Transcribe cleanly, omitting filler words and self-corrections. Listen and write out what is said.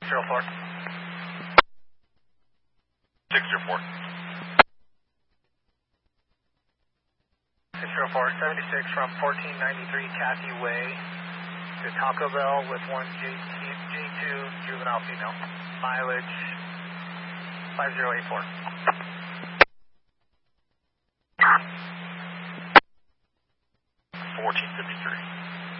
04. 604. 604, 76 from 1493 Cathy Way to Taco Bell with one J2 juvenile female. Mileage 5084.